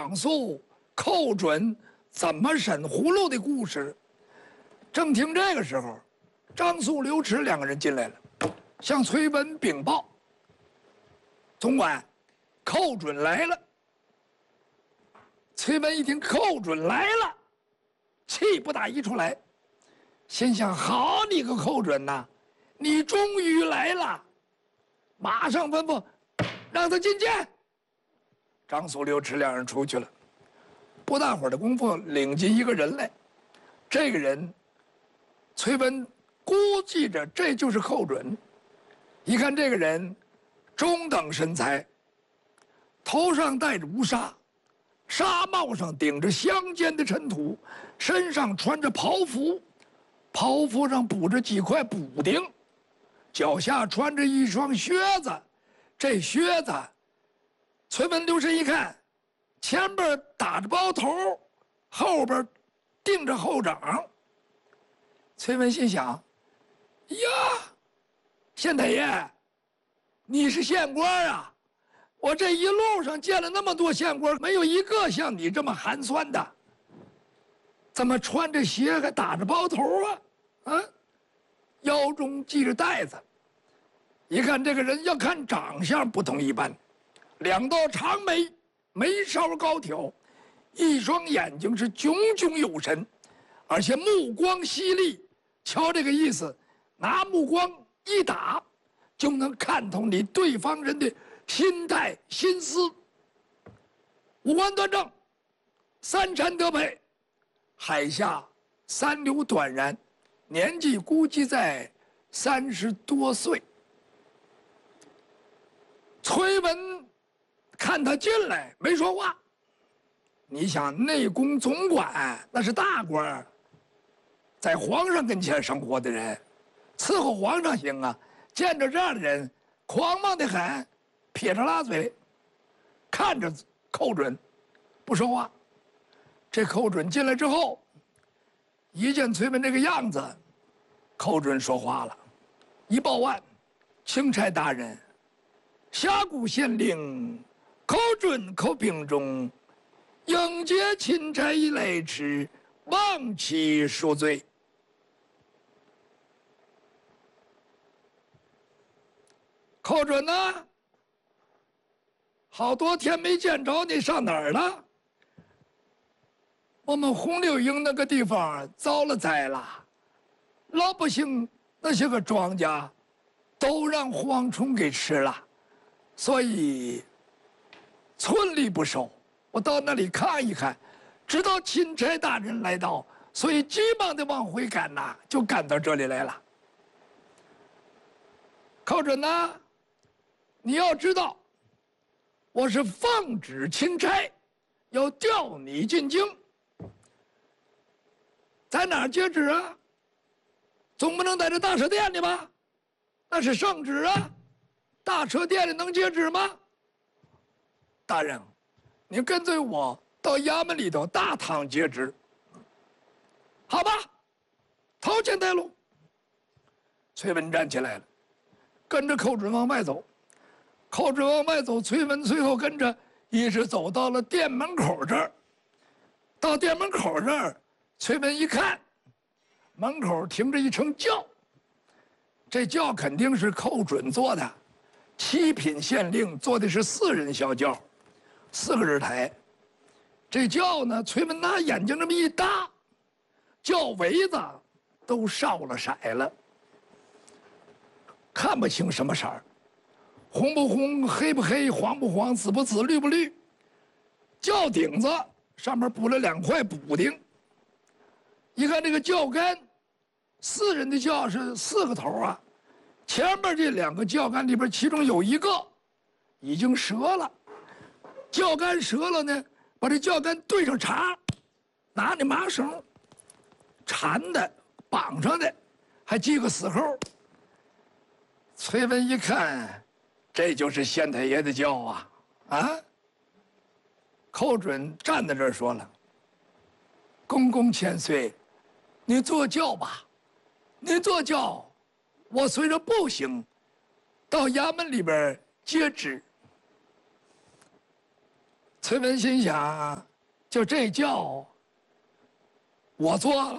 讲述寇准怎么审葫芦的故事。正听这个时候，张肃、刘迟两个人进来了，向崔文禀报：“总管，寇准来了。”崔文一听寇准来了，气不打一处来，心想：好你个寇准呐，你终于来了！马上吩咐让他进见。张肃、刘迟两人出去了，不大会儿的功夫，领进一个人来。这个人，崔文估计着这就是寇准。一看这个人，中等身材，头上戴着乌纱，纱帽上顶着乡间的尘土，身上穿着袍服，袍服上补着几块补丁，脚下穿着一双靴子。这靴子，崔文留神一看，前边打着包头，后边钉着后掌。崔文心想：呀，县太爷，你是县官啊！我这一路上见了那么多县官，没有一个像你这么寒酸的。怎么穿着鞋还打着包头啊？啊，腰中系着带子。一看这个人，要看长相不同一般，两道长眉，眉梢高挑，一双眼睛是炯炯有神，而且目光犀利。瞧这个意思，拿目光一打，就能看透你对方人的心态心思。五官端正，三禅得配，海下三流短髯，年纪估计在30多岁。崔文看他进来没说话。你想，内宫总管那是大官，在皇上跟前生活的人，伺候皇上行啊。见着这样的人，狂妄的很，撇着拉嘴，看着寇准，不说话。这寇准进来之后，一见崔文这个样子，寇准说话了，一报案：钦差大人，峡谷县令寇准寇秉忠，迎接钦差来迟，望其恕罪。寇准呢？好多天没见着你，上哪儿了？我们红柳营那个地方遭了灾了，老百姓那些个庄稼都让蝗虫给吃了，所以寸力不守。我到那里看一看，直到钦差大人来到，所以急忙的往回赶呐，就赶到这里来了。寇准呢？你要知道，我是奉旨钦差，要调你进京，在哪儿接旨啊？总不能在这大车店里吧？那是圣旨啊！大车店里能接旨吗？大人，您跟随我到衙门里头大堂接旨，好吧？头前带路。崔文站起来了，跟着寇准往外走。寇准往外走，崔文随后跟着，一直走到了店门口这儿。到店门口这儿，崔文一看，门口停着一乘轿。这轿肯定是寇准坐的，7品县令坐的是4人小轿，4个人台。这轿呢，崔文拿眼睛这么一搭，轿围子都烧了色了，看不清什么色儿。红不红，黑不黑，黄不黄，紫不紫，绿不绿。轿顶子上面补了2块补丁。一看这个轿杆，4人的轿是4个头啊，前面这2个轿杆里边，其中有一个已经折了。轿杆折了呢，把这轿杆对上茬，拿那麻绳缠的，绑上的，还系个死扣。崔文一看，这就是县太爷的轿啊！啊！寇准站在这儿说了：“公公千岁，你坐轿吧，你坐轿，我随着步行，到衙门里边接旨。” 崔文心想，就这觉，我做了。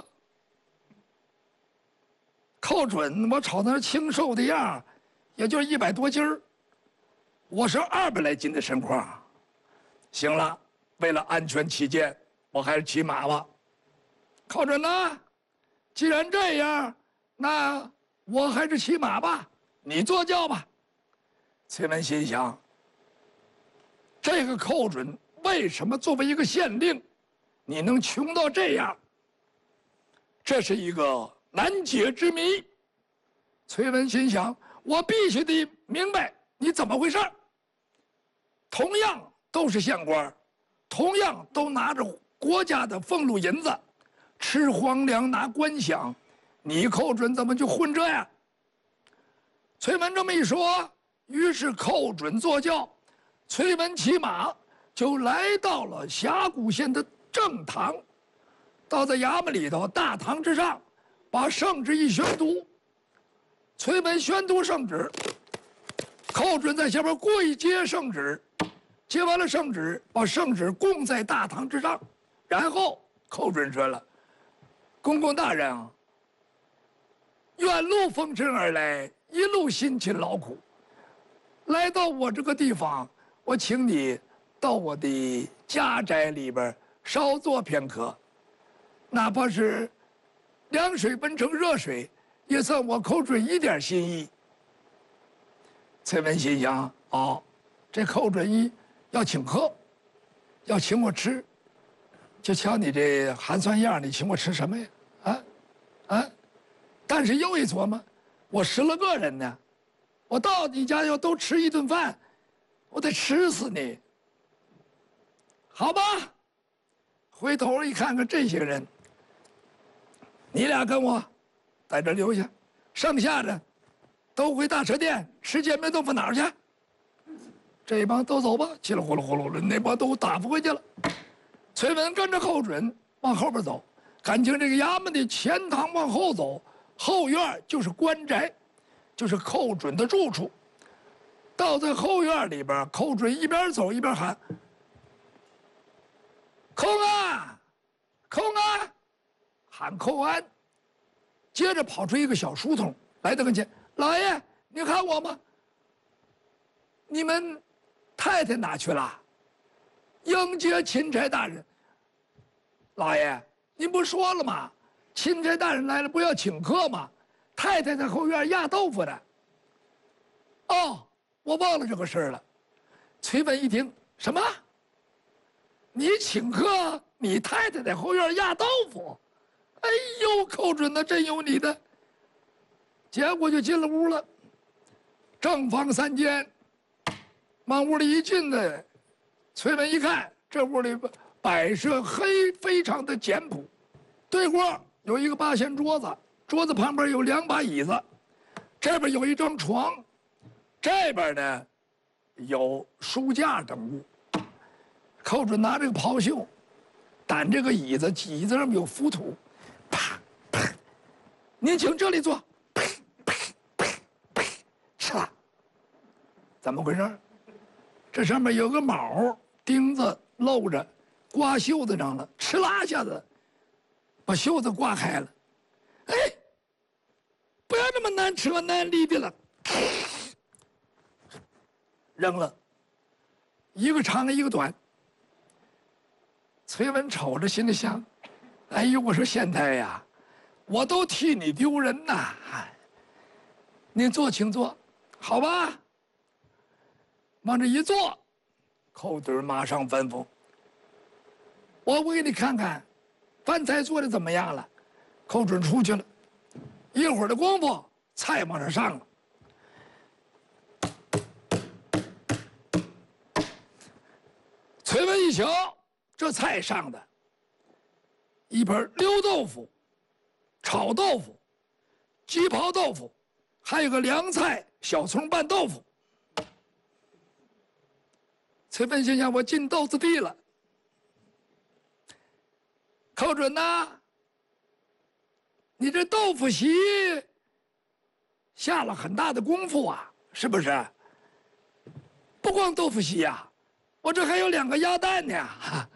寇准，我瞅那清瘦的样，也就100多斤儿，我是200来斤的身况。行了，为了安全起见，我还是骑马吧。寇准呐，既然这样，那我还是骑马吧，你坐轿吧。崔文心想，这个寇准为什么作为一个县令，你能穷到这样？这是一个难解之谜。崔文心想，我必须得明白你怎么回事。同样都是县官，同样都拿着国家的俸禄银子，吃皇粮拿官饷，你寇准怎么就混这样？崔文这么一说，于是寇准坐轿，崔文骑马就来到了峡谷县的正堂。到在衙门里头，大堂之上，把圣旨一宣读。崔文宣读圣旨，寇准在下边跪接圣旨，接完了圣旨，把圣旨供在大堂之上，然后寇准说了：“公公大人啊，远路风尘而来，一路辛勤劳苦，来到我这个地方，我请你到我的家宅里边稍坐片刻。哪怕是凉水温成热水，也算我寇准一点心意。”崔文心想：哦，这寇准一要请客，要请我吃，就瞧你这寒酸样，你请我吃什么呀？啊！但是又一琢磨，我10个人呢，我到你家要都吃一顿饭，我得吃死你。好吧，回头一看看这些人。你俩跟我在这留下，剩下的都回大车店吃煎饼豆腐脑去。这帮都走吧，叽里呼噜呼噜的，那帮都打发回去了。崔文跟着寇准往后边走，感情这个衙门的前堂往后走，后院就是官宅，就是寇准的住处。到在后院里边，寇准一边走一边喊：“寇啊，寇啊！”喊寇安，接着跑出一个小书童来到跟前：“老爷，你喊我吗？你们太太哪去了？迎接钦差大人。老爷，您不说了吗？钦差大人来了，不要请客吗？太太在后院压豆腐呢。”哦，我忘了这个事儿了。崔文一听，什么？你请客，你太太在后院压豆腐？哎呦，寇准呐，真有你的！结果就进了屋了。正房3间，往屋里一进呢，崔文一看，这屋里摆设非常的简朴。对过有一个8仙桌子，桌子旁边有2把椅子，这边有一张床，这边呢有书架等物。寇准拿这个袍袖掸这个椅子，椅子上面有浮土。啪啪，您请这里坐。啪啪啪啪，吃了。怎么回事？这上面有个卯钉子露着，挂袖子上了，哧啦一下子把袖子挂开了。哎，不要这么难扯难理的了，扔了，一个长一个短。崔文瞅着，心里想：哎呦，我说县太呀，我都替你丢人呐！您坐，请坐，好吧？往这一坐，寇准马上吩咐：“我给你看看，饭菜做的怎么样了？”寇准出去了，一会儿的功夫，菜往上上了。崔文一瞧，这菜上的。一盆溜豆腐、炒豆腐、鸡刨豆腐，还有个凉菜小葱拌豆腐。崔文心想：我进豆子地了。寇准呐，你这豆腐席下了很大的功夫啊，是不是？不光豆腐席呀， 我这还有2个鸭蛋呢。